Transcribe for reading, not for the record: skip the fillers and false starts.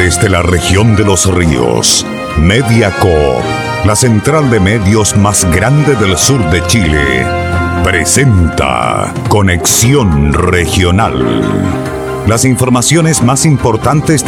Desde la región de los ríos, Mediacorp, la central de medios más grande del sur de Chile, presenta Conexión Regional. Las informaciones más importantes de